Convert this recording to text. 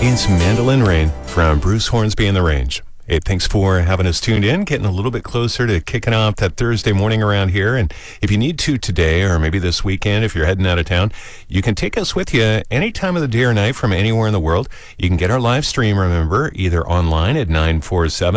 It's Mandolin Rain from Bruce Hornsby and the Range. Hey, thanks for having us tuned in, getting a little bit closer to kicking off that Thursday morning around here. And if you need to today or maybe this weekend, if you're heading out of town, you can take us with you any time of the day or night from anywhere in the world. You can get our live stream, remember, either online at 947